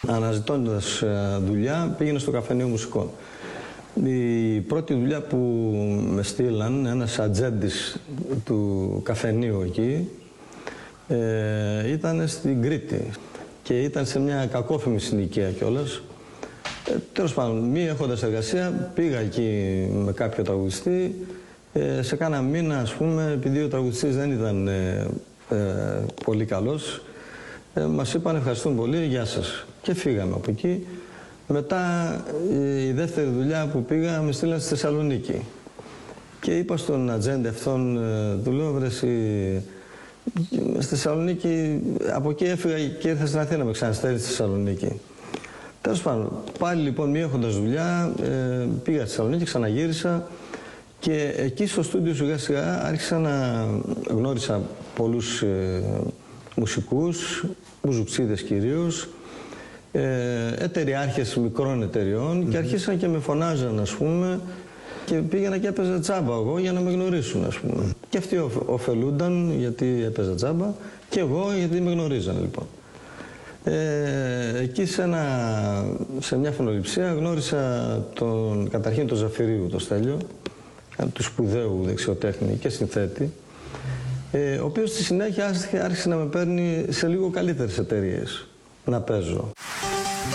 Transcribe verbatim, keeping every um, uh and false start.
Αναζητώντας δουλειά, πήγαινα στο καφενείο μουσικών. Η πρώτη δουλειά που με στείλαν, ένας ατζέντης του καφενείου εκεί, ε, ήταν στην Κρήτη και ήταν σε μια κακόφημη συνοικία κιόλας. Ε, τέλος πάντων, μη έχοντας εργασία, πήγα εκεί με κάποιο τραγουδιστή. Ε, σε κάνα μήνα, ας πούμε, επειδή ο τραγουδιστής δεν ήταν ε, ε, πολύ καλός, ε, μας είπαν ευχαριστούμε πολύ, γεια σας. Και φύγαμε από εκεί. Μετά η δεύτερη δουλειά που πήγα με στείλαν στη Θεσσαλονίκη. Και είπα στον ατζέντη αυτόν, του λέω, βρε εσύ, στη Θεσσαλονίκη, από εκεί έφυγα και ήρθα στην Αθήνα, με ξαναστέλνει στη Θεσσαλονίκη. Τέλος πάντων, πάλι λοιπόν μη έχοντας δουλειά, ε, πήγα στη Θεσσαλονίκη, ξαναγύρισα και εκεί στο στούντιο σιγά σιγά άρχισα να γνώρισα πολλούς ε, μουσικούς, μουζουξίδες κυρίως, ε, εταιριάρχες μικρών εταιριών, mm-hmm. και αρχίσαν και με φωνάζαν, ας πούμε, και πήγαινα και έπαιζα τζάμπα εγώ για να με γνωρίσουν, ας πούμε. Mm-hmm. Και αυτοί ωφελούνταν γιατί έπαιζα τζάμπα και εγώ γιατί με γνωρίζαν, λοιπόν. Ε, εκεί σε, ένα, σε μια φωνοληψία γνώρισα τον, καταρχήν τον Ζαφυρίου, τον Στέλιο, του σπουδαίου δεξιοτέχνη και συνθέτη, ε, ο οποίος στη συνέχεια άρχισε να με παίρνει σε λίγο καλύτερες εταιρείες να παίζω.